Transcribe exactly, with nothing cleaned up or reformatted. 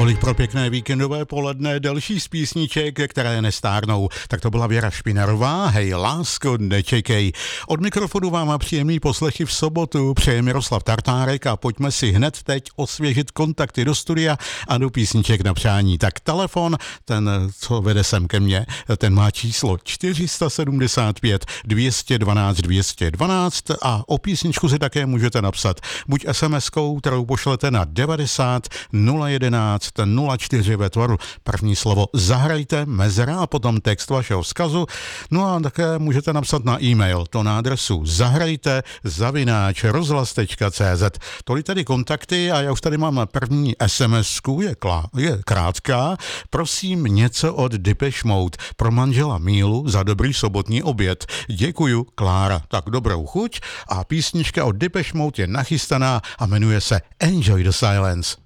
Tolik pro pěkné víkendové poledne, další z písniček, které nestárnou. Tak to byla Věra Špinarová, Hej lásko, nečekej. Od mikrofonu vám a příjemný poslechy v sobotu přeje Miroslav Tartárek a pojďme si hned teď osvěžit kontakty do studia a do písniček na přání. Tak telefon, ten, co vede sem ke mně, ten má číslo čtyři sedmdesát pět dvě stě dvanáct dvě stě dvanáct a o písničku si také můžete napsat buď es em eskou, kterou pošlete na devadesát nula jedenáct nula čtyři ve tvaru první slovo zahrajte, mezera a potom text vašeho vzkazu. No a také můžete napsat na e-mail, to na adresu zahrajte zavináč rozhlas tečka cé zet. Tolik tedy kontakty a já už tady mám první es em esku, je, klá, je krátká. Prosím něco od Depeche Mode pro manžela Mílu za dobrý sobotní oběd. Děkuju, Klára. Tak dobrou chuť a písnička od Depeche Mode je nachystaná a jmenuje se Enjoy the Silence.